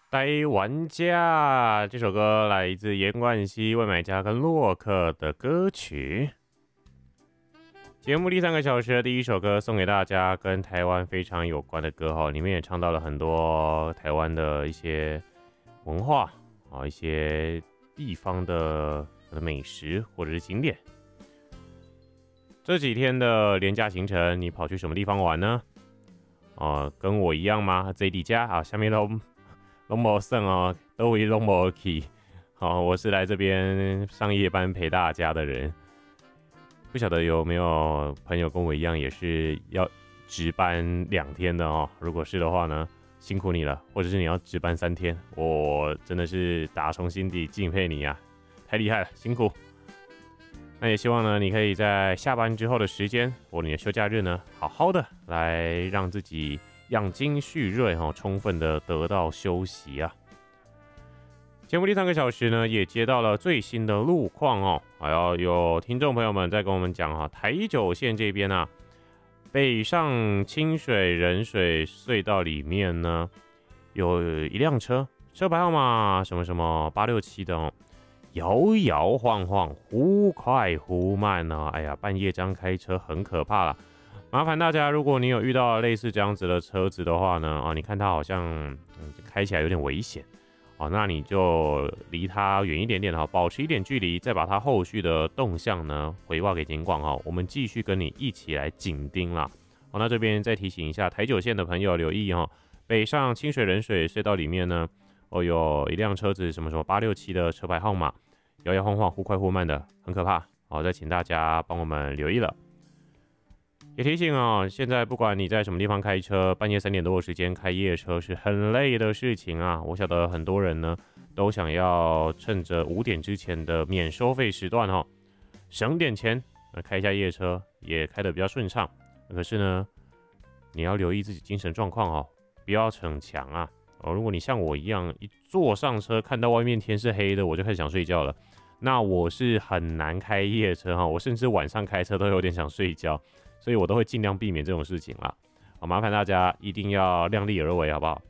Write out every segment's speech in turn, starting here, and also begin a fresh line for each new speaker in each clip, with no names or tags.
呆玩家这首歌来自严冠希、魏买家跟洛克的歌曲。节目第3个小时的第一首歌送给大家，跟台湾非常有关的歌哈，里面也唱到了很多台湾的一些文化啊，一些地方的美食或者是景点。这几天的连假行程，你跑去什么地方玩呢？跟我一样吗？这里家啊，下面都没剩哦，都没去。好，我是来这边上夜班陪大家的人。不晓得有没有朋友跟我一样，也是要值班2天的哦？如果是的话呢，辛苦你了，或者是你要值班3天，我真的是打从心底敬佩你啊，太厉害了，辛苦。那也希望呢，你可以在下班之后的时间或你的休假日呢，好好的来让自己养精蓄锐哦，充分的得到休息啊。节目第3个小时呢，也接到了最新的路况哦，还要有听众朋友们在跟我们讲台九线这边啊，北上清水仁水隧道里面呢，有一辆车牌号码什么什么867的哦，摇摇晃晃，忽快忽慢呢，哎呀，半夜这样开车很可怕啦。麻烦大家，如果你有遇到类似这样子的车子的话呢，你看它好像开起来有点危险。那你就离他远一点点，保持一点距离，再把他后续的动向呢回报给警广，我们继续跟你一起来紧盯啦。那这边再提醒一下台九线的朋友留意北上清水仁水隧道里面呢，有一辆车子什么什么867的车牌号码，摇摇晃晃，忽快忽慢的，很可怕。再请大家帮我们留意了。也提醒现在不管你在什么地方开车，半夜3点多的时间开夜车是很累的事情啊。我晓得很多人呢都想要趁着5点之前的免收费时段省点钱，开一下夜车也开得比较顺畅。可是呢，你要留意自己精神状况不要逞强啊。如果你像我一样一坐上车看到外面天是黑的，我就开始想睡觉了，那我是很难开夜车我甚至晚上开车都有点想睡觉。所以我都会尽量避免这种事情啦。麻烦大家一定要量力而为，好不好？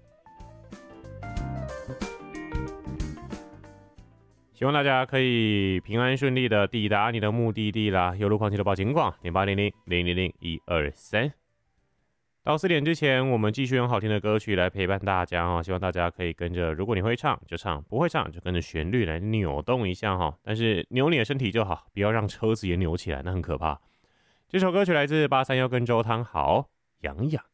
希望大家可以平安顺利的抵达你的目的地啦。有路况记得报警广0800-000-123。到4点之前，我们继续用好听的歌曲来陪伴大家希望大家可以跟着，如果你会唱就唱，不会唱就跟着旋律来扭动一下但是扭你的身体就好，不要让车子也扭起来，那很可怕。这首歌曲来自831跟周汤豪，痒痒。